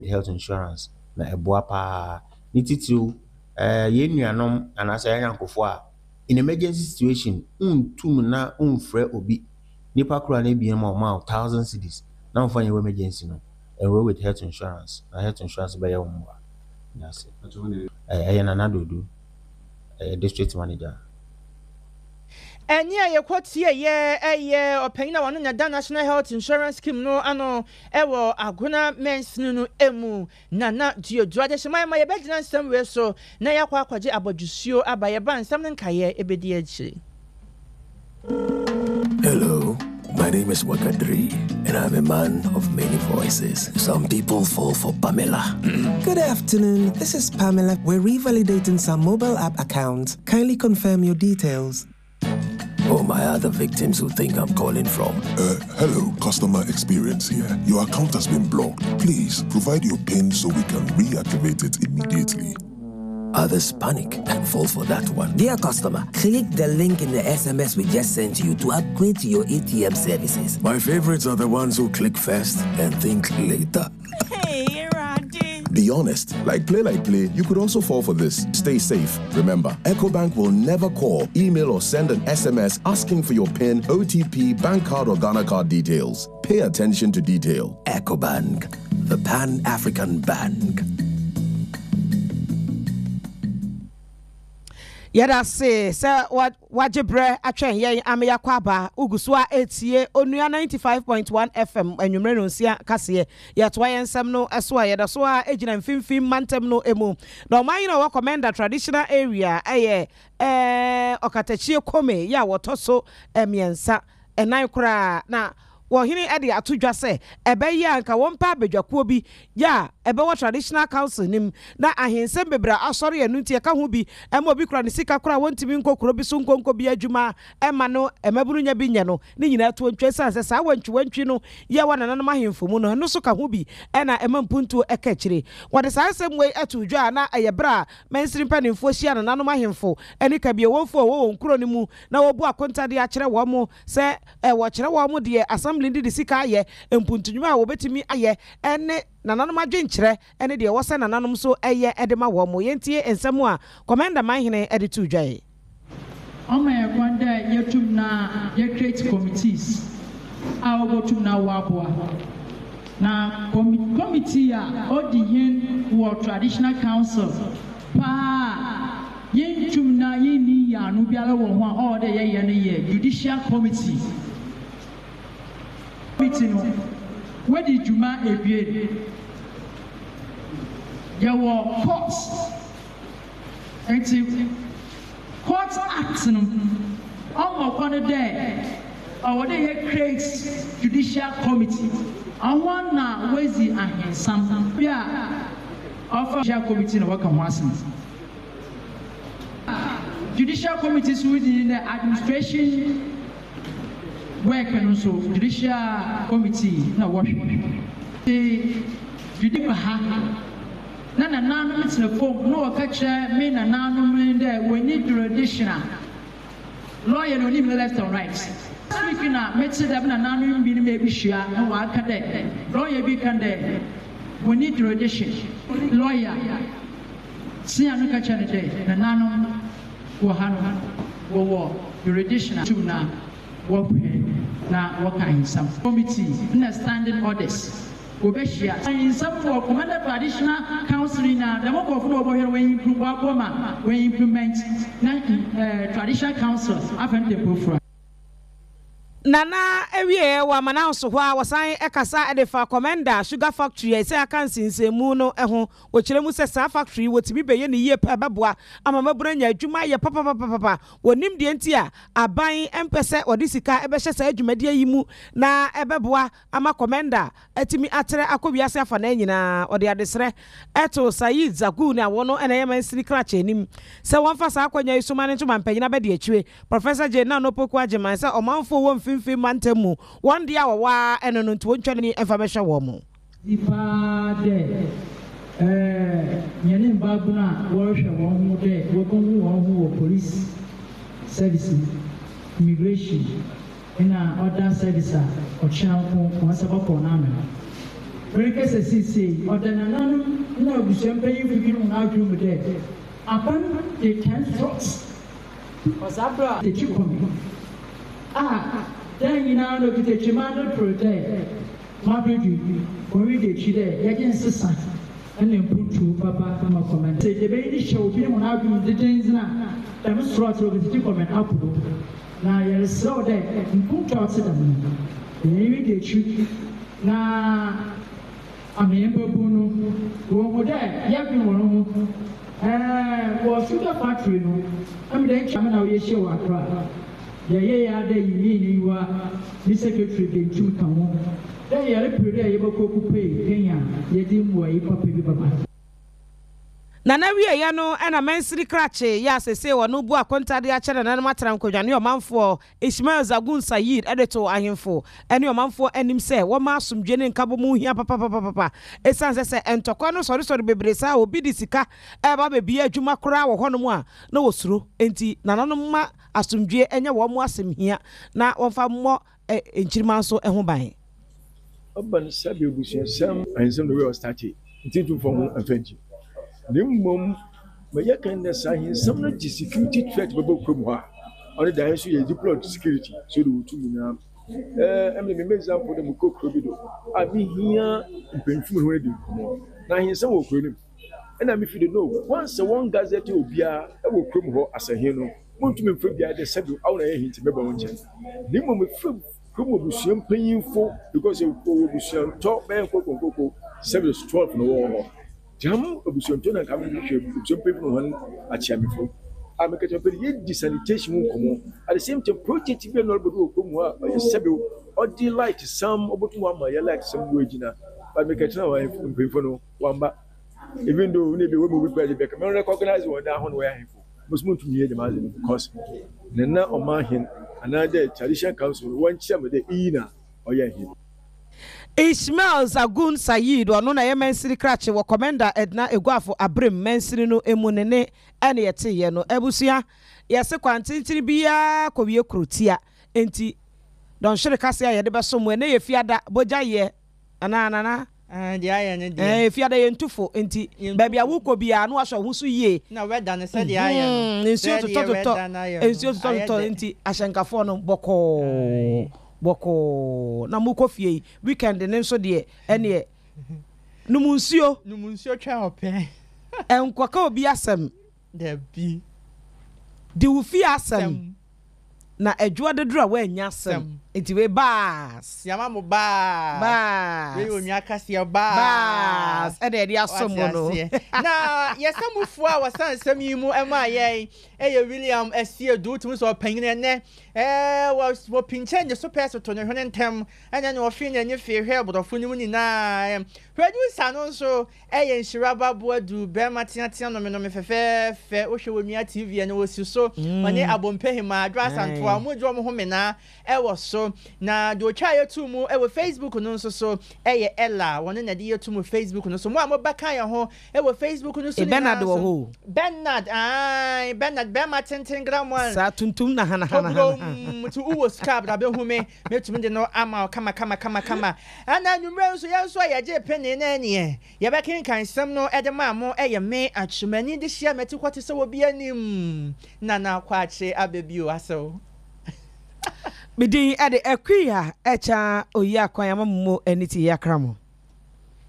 health insurance na eboa pa ni titiriw ye nuanom anasa ya yankofo a in emergency situation untum na unfrɛ obi nipa kura na bi ma 1000 cedis na mfa ye emergency no enroll with health insurance na health insurance be ya umwa yes na dodo district manager Enya ye kwatie ye opanyina wano nya National Health Insurance Scheme no ano ewo agona mensinu no emu na diodua de shema ma ye begina nsem we so na yakwa akwaje abodwusuo abaye ban nsem nkaye ebedi achi. Hello, my name is Wakadri, and I'm a man of many voices. Some people fall for Pamela. Good afternoon, this is Pamela. We're revalidating some mobile app accounts. Kindly confirm your details. Oh, my other victims who think I'm calling from. Hello, customer experience here. Your account has been blocked. Please provide your PIN so we can reactivate it immediately. Others panic and fall for that one. Dear customer, click the link in the SMS we just sent you to upgrade to your ATM services. My favorites are the ones who click first and think later. Hey, Randy. Be honest. Like play, you could also fall for this. Stay safe. Remember, EcoBank will never call, email, or send an SMS asking for your PIN, OTP, bank card, or Ghana card details. Pay attention to detail. EcoBank, the Pan-African Bank. Yada say wajebre atwen ye ameya kwaba ugusua etie onua 95.1 FM enwumre no sia kase ye to yensem no eso yeda so a ejina mfimfim mantem no emu na oman no commander traditional area okatachie kome ya wotoso emiensa enan kura na wohini ede atodwa se ebeyi anka wompa abedwakuo bi ya ebewo traditional council nim na ahensem bebra asori enunti eka ho bi ema obi kura ne sika kura wontimi nkokoro bi so nkonko bi adwuma ema no emaburu nya bi nye no ne nyina to ntwe sanse sa wantwi no ye wana nanom ahemfo mu no so ka ho bi ena ema mpuntu eka kire wode sansem we atodwa na ayebra mainstream panimfo hia na nanom ahemfo eni ka bi wonfo wo nkuro ne mu na wobu akontade a kire wo mo se wo kire wo mo de asam lindi de sika aye empuntunwa a wobetimi aye ene nananom adwenkyere ene de wo se nananom so eye edema wo mo yentie ensem a commander manhene ede to dwae Oma ya kwanda yetum na ye create committees a obotum na wabua na committee a odi hen wo traditional council pa yentum na yini ya no biara wo ho a all de ye ne ye judicial committee no where did Juma ebie there were courts and court act no on one day or they create judicial committee and one na wezi ahensam bia of judicial committee no work on judicial committees within the administration work and also judicial committee na work the judicial na nanu it's na form no catch me na nanu me there we need traditional lawyer no need left and right speaking na me say that na nanu bi me bi hia na wa ka there lawyer bi kan there we need tradition lawyer see anu catch na there na nanu wo hanu wo traditional to na work na work in some committee understanding orders obeshia in some for commander traditional counseling na the work of no boy when implement na traditional council after the profile Nana ewie wa mananso ho a wasan ekasa edefa commander sugar factory e se aka nsinsemu no eho wo kire mu se sa factory wotimi beye ne yie pa beboa amamabura nya adwuma ye papa wonim de enti a aban empese odisika ebehye sa adwumade yi mu na ebeboa ama commander atimi atere akobiase afa na nyina ode adesre eto Sayid Zagu na wono ena yema siri krache enim se wonfa sa akwanya isuma ne ntuma mpanyina be de achiwe Professor Jena no poku agema se omanfo wo mfimfim mantemu one dia wa eno no nto ntwa ni information wo mo ipa de nyane mbabuna wo hwe wo mu de wo gongu wo hu wo police service immigration ina other service o chanko ko sabako na me Break SCC or the Nanano, no, we shall pay you for you now to the upon the 10 shots. Was Abra the chicken? Then you now look at the Chimano protect. Margaret, or read it, she there, against the sun. And then put to Papa come a comment. Say the baby show him on argument the James now. That was brought over the comment up. Now you're slow there and put out to them. Maybe they shoot. Now I'm in Babuno. Go there, yapping one. Was sugar factory. I'm the chairman of your show. I cry. Yeah, they mean you are the secretary. They took come. They are pretty able to pay Kenya. Ye didn't wait for people. Nana we ya no na mansiri krache ya sese wo no bu akonta de a chere na matram kodwane omanfo Ismail Zagun Sayid edeto ahemfo ene omanfo anim se wo ma asomdwe ne nkabo mu hia papa esan se entokwa no sori bebresa obi di sika e ba be bia adwuma kora wo hono mu a na wosuro enti nananom ma asomdwe enye wo mu asem hia na wonfa mo enchirima so eho ban Urban sabi obusia sam ansem the way was started until to form afenji Nimum, my yakan the sign, some not security threat about Krumha, or the issue is deployed security, so do 2 million. I'm the example of the cook Robido. I've been here in painful wedding. Now he's some of them. And I'm if you know, once a one gazette will be a will Krumho as a hero, want to be free the several hour hint to remember one chance. Nimum with Krumo paying for because you will talk man cocoa, several 12 no war. Jam obusontona ka me hwe people no achiamefo amekete pe ye sanitation komo at the same time project be no obodo komo a sebe odi light some obodo wa ma ye like some wagina but mekete na wa people no wamba even though we be we be back me recognize one down on where himfo muslim to me the mazin because nana omahin another traditional council one chairman the ina oya hin Ismail Zagun Sayid ono na yemensiri krache wo commander Edna Eguafo Abrim mensiri no emunene ene yete ye no ebusua yese kwantintiri bia kowie krotia enti don hwere kase ya de beso mu ene ye fiada boja ye ana dia ye ne dia fiada ye ntufo enti baabi awuko bia no ahwo husu ye na weda ne se dia ye ensio to enti ahyenkafo no boko na mukofie weekend ne nso de ene numunsuo twa ope enkwaka obi asem da bi di ufi asem na adwo dedura wa anya asem enti we bas yama mo bas we onwa kase bas ede de asom no na yesamufu a wasan sam yi mu ema ye William Esie do tum so panyin ne wo pinche ne so peso to ne hwene ntem anya ne ofi ne nye fe hwe bodofo ni mu ni na producer no so nhiraba boadu be matiatia no me fefe wo hwe wonua TV ne wo si so one abompehima adwasanto amodwo mo home na wo so na do twa yetu mu wo Facebook no so Ella wone na de yetu mu Facebook no so mo amobaka ye ho wo Facebook no so Bernard wo ho Bernard be matenten gram one sa tuntum na hana to uwo scab da be hu me metum de no ama kama ana nwumre so ye so ye je peni na ne ye be kan sam no e de ma mo ye me atwumani de hia meti kwate se wo bi anim na kwache abebio aso Bidin ade akuya echa oyi akwan yamamo eniti yakramo